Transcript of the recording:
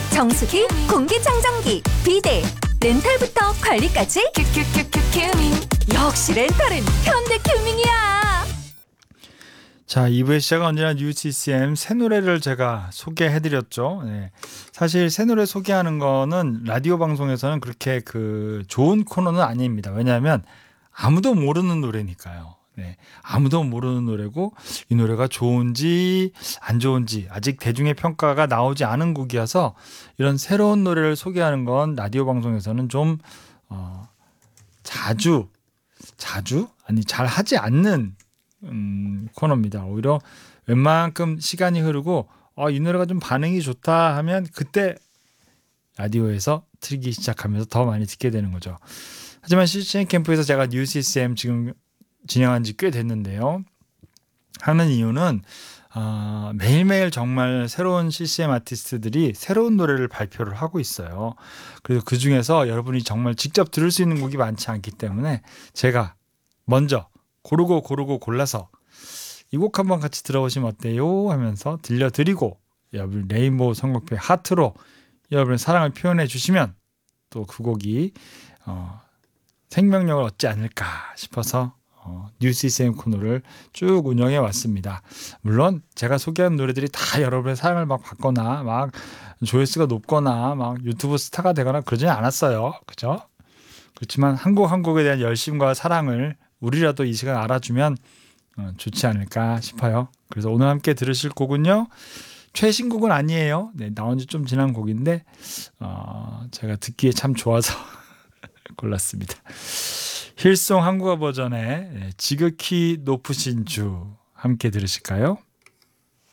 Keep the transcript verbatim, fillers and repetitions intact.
정수기, 공기청정기, 비데, 렌탈부터 관리까지 큐큐큐큐 큐밍. 역시 렌탈은 현대큐밍이야. 자, 이 부의 시작은 언제나 뉴시스엠 새 노래를 제가 소개해드렸죠. 네. 사실 새 노래 소개하는 거는 라디오 방송에서는 그렇게 그 좋은 코너는 아닙니다. 왜냐하면 아무도 모르는 노래니까요. 네. 아무도 모르는 노래고 이 노래가 좋은지 안 좋은지 아직 대중의 평가가 나오지 않은 곡이어서 이런 새로운 노래를 소개하는 건 라디오 방송에서는 좀 어, 자주 자주 아니 잘 하지 않는 음, 코너입니다. 오히려 웬만큼 시간이 흐르고 어, 이 노래가 좀 반응이 좋다 하면 그때 라디오에서 틀기 시작하면서 더 많이 듣게 되는 거죠. 하지만 씨씨엠 캠프에서 제가 뉴시스엠 지금 진행한 지 꽤 됐는데요. 하는 이유는 어, 매일매일 정말 새로운 씨씨엠 아티스트들이 새로운 노래를 발표를 하고 있어요. 그래서 그중에서 여러분이 정말 직접 들을 수 있는 곡이 많지 않기 때문에 제가 먼저 고르고 고르고 골라서 이 곡 한번 같이 들어보시면 어때요? 하면서 들려드리고 여러분 레인보우 선곡표의 하트로 여러분의 사랑을 표현해 주시면 또 그 곡이 어, 생명력을 얻지 않을까 싶어서 어, 뉴시스엠 코너를 쭉 운영해 왔습니다. 물론 제가 소개한 노래들이 다 여러분의 사랑을 막 받거나 막 조회수가 높거나 막 유튜브 스타가 되거나 그러지는 않았어요. 그죠? 그렇지만 한 곡 한 곡에 대한 열심과 사랑을 우리라도 이 시간 알아주면 어, 좋지 않을까 싶어요. 그래서 오늘 함께 들으실 곡은요. 최신곡은 아니에요. 네, 나온 지 좀 지난 곡인데 어, 제가 듣기에 참 좋아서 골랐습니다. 힐송 한국어 버전의 지극히 높으신 주 함께 들으실까요?